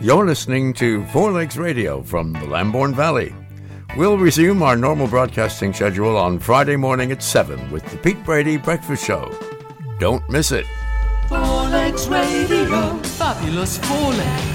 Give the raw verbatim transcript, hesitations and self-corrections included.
You're listening to Four Legs Radio from the Lambourne Valley. We'll resume our normal broadcasting schedule on Friday morning at seven with the Pete Brady Breakfast Show. Don't miss it. Four Legs Radio, fabulous Four Legs.